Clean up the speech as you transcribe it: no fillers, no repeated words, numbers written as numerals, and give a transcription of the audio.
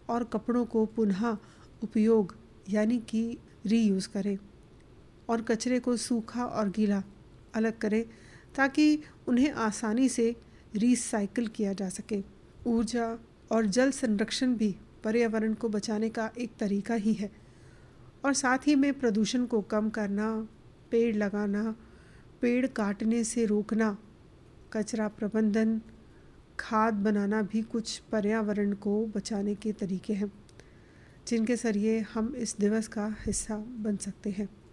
और कपड़ों को पुनः उपयोग यानी कि रीयूज़ करें और कचरे को सूखा और गीला अलग करें ताकि उन्हें आसानी से रिसाइकिल किया जा सके। ऊर्जा और जल संरक्षण भी पर्यावरण को बचाने का एक तरीका ही है और साथ ही में प्रदूषण को कम करना, पेड़ लगाना, पेड़ काटने से रोकना, कचरा प्रबंधन, खाद बनाना भी कुछ पर्यावरण को बचाने के तरीके हैं जिनके ज़रिए हम इस दिवस का हिस्सा बन सकते हैं।